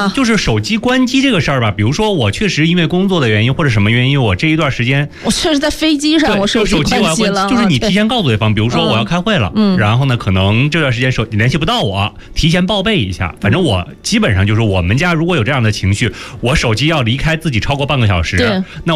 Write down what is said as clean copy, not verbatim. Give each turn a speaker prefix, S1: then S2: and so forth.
S1: 就是手机关机这个事儿吧，比如说我确实因为工作的原因或者什么原因，我这一段时间
S2: 我确实在飞机上我手机关机了，
S1: 就是你提前告诉对方，比如说我要开会了，然后呢可能这段时间联系不到我，提前报备一下。反正我基本上就是我们家如果有这样的情绪，我手机要离开自己超过半个小时，那